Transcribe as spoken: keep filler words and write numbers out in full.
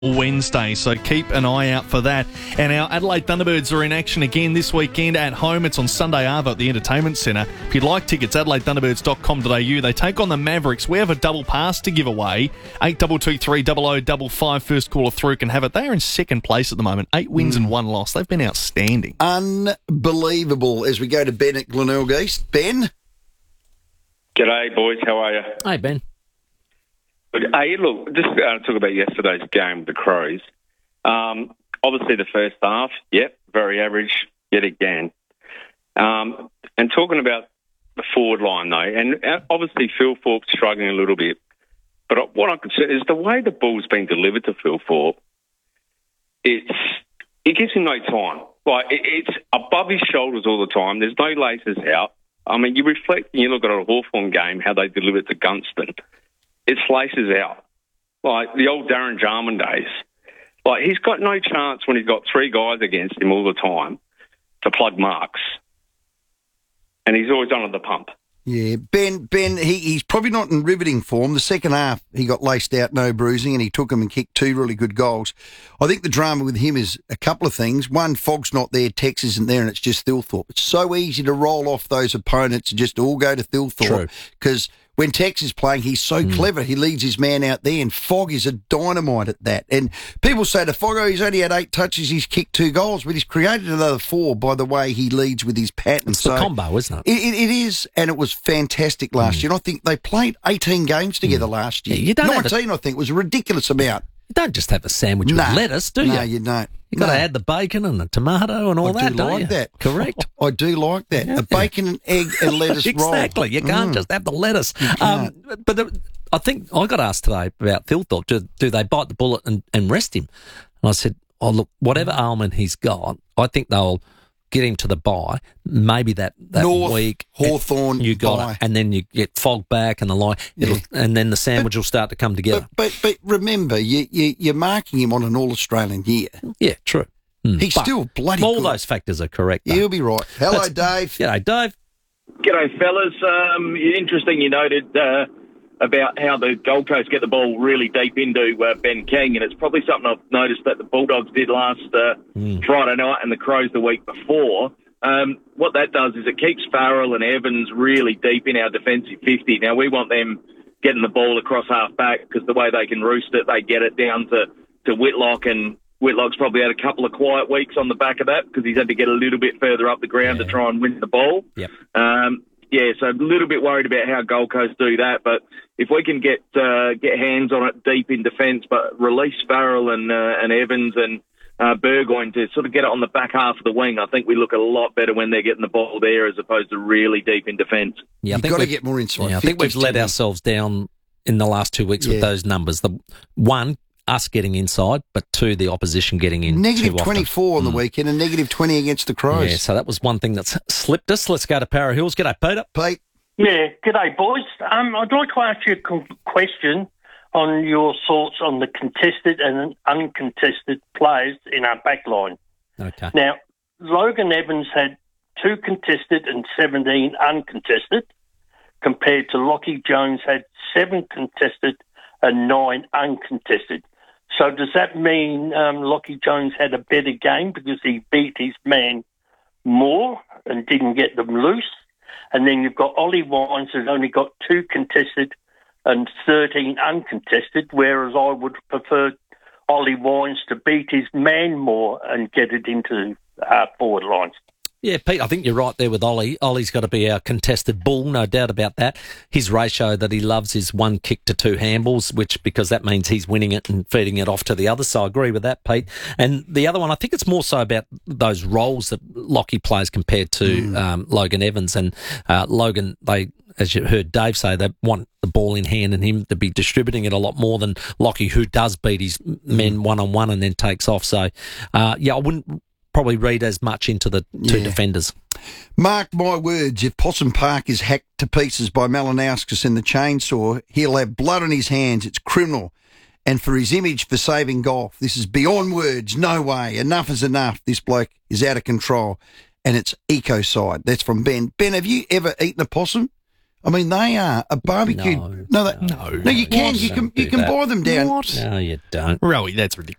Wednesday, so keep an eye out for that. And our Adelaide Thunderbirds are in action again this weekend at home. It's on Sunday Arvo at the Entertainment Centre. If you'd like tickets, adelaide thunderbirds dot com dot a u. They take on the Mavericks. We have a double pass to give away. eight two two three zero zero five five. First caller through can have it. They are in second place at the moment. Eight wins mm. and one loss. They've been outstanding. Unbelievable. As we go to Ben at Glenelg East. Ben? G'day, boys. How are you? Hey, Ben. Hey, look, just uh, talk about yesterday's game with the Crows. Um, obviously, the first half, yep, very average yet again. Um, and talking about the forward line, though, and obviously Phil Thorpe's struggling a little bit, but what I'm concerned is the way the ball's been delivered to Phil Thorpe, it's, it gives him no time. Like, it, it's above his shoulders all the time. There's no laces out. I mean, you reflect and you look at a Hawthorn game, how they delivered to Gunston. It's laces out. Like the old Darren Jarman days. Like, he's got no chance when he's got three guys against him all the time to plug marks. And he's always under the pump. Yeah, Ben, Ben, he, he's probably not in riveting form. The second half, he got laced out, no bruising, and he took him and kicked two really good goals. I think the drama with him is a couple of things. One, Fogg's not there, Tex isn't there, and it's just Thilthorpe. It's so easy to roll off those opponents and just all go to Thilthorpe. Because when Tex is playing, he's so mm. clever. He leads his man out there, and Fogg is a dynamite at that. And people say to Foggo, he's only had eight touches, he's kicked two goals, but he's created another four by the way he leads with his pattern. It's so the combo, isn't it? It, it? It is, and it was fantastic last mm. year. And I think they played eighteen games together mm. last year. Yeah, you don't nineteen, a, I think, was a ridiculous amount. You don't just have a sandwich no. with lettuce, do you? No, you don't. You've got no. to add the bacon and the tomato and all I that, do don't like you? that. Correct. I do like that. Yeah. A bacon and egg and lettuce roll. Exactly. You can't mm. just have the lettuce. Um, but the, I think I got asked today about Thilthorpe. Do, do they bite the bullet and, and rest him? And I said, oh, look, whatever ailment he's got, I think they'll get him to the bye. Maybe that, that North, week. Hawthorn, you got bye. it. And then you get Fogg back and the line, yeah. and then the sandwich but, will start to come together. But but, but remember, you, you, you're marking him on an All-Australian year. Yeah, true. Mm. He's but still bloody all good. those factors are correct. Yeah, he'll be right. Hello, That's, Dave. G'day, Dave. G'day, fellas. Um, interesting you noted uh, about how the Gold Coast get the ball really deep into uh, Ben King, and it's probably something I've noticed that the Bulldogs did last uh, mm. Friday night and the Crows the week before. Um, what that does is it keeps Farrell and Evans really deep in our defensive fifty. Now, we want them getting the ball across half-back because the way they can roost it, they get it down to, to Whitlock, and Whitlock's probably had a couple of quiet weeks on the back of that because he's had to get a little bit further up the ground yeah. to try and win the ball. Yep. Um, yeah, so a little bit worried about how Gold Coast do that, but if we can get uh, get hands on it deep in defence, but release Farrell and uh, and Evans and uh, Burgoyne to sort of get it on the back half of the wing, I think we look a lot better when they're getting the ball there as opposed to really deep in defence. Yeah, You've got to get more inside. Yeah, I think we've let ourselves down in the last two weeks yeah. with those numbers. The one, us getting inside, but two, the opposition getting in. Negative too twenty-four often. on the mm. weekend and negative twenty against the Crows. Yeah, so that was one thing that's slipped us. Let's go to Para Hills. G'day, Peter. Pete. Yeah, g'day, boys. Um, I'd like to ask you a question on your thoughts on the contested and uncontested players in our back line. Okay. Now, Logan Evans had two contested and seventeen uncontested, compared to Lockie Jones had seven contested and nine uncontested. So does that mean um, Lockie Jones had a better game because he beat his man more and didn't get them loose? And then you've got Ollie Wines who's only got two contested and thirteen uncontested, whereas I would prefer Ollie Wines to beat his man more and get it into uh, forward lines. Yeah, Pete, I think you're right there with Ollie. Ollie's got to be our contested bull, no doubt about that. His ratio that he loves is one kick to two handballs, which because that means he's winning it and feeding it off to the other. So I agree with that, Pete. And the other one, I think it's more so about those roles that Lockie plays compared to mm. um, Logan Evans. And uh, Logan, they, as you heard Dave say, they want the ball in hand and him to be distributing it a lot more than Lockie, who does beat his men one-on-one and then takes off. So, uh, yeah, I wouldn't probably read as much into the two yeah. defenders. Mark my words, if Possum Park is hacked to pieces by Malinauskas in the chainsaw, he'll have blood on his hands. It's criminal. And for his image for saving golf, this is beyond words. No way. Enough is enough. This bloke is out of control. And it's ecocide. That's from Ben. Ben, have you ever eaten a possum? I mean, they are a barbecue. No, no, they, no, no, you can. What? You can. Don't You do can that. buy them down. What? No, you don't. Rowie, that's ridiculous.